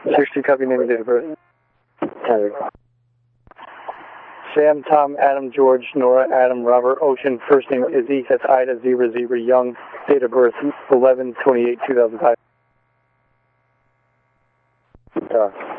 6-2, copy, name and date of birth. Sam, Tom, Adam, George, Nora, Adam, Robert, Ocean, first name Izzy, that's Ida, Zebra, Zebra, Young, date of birth 11/28/2005.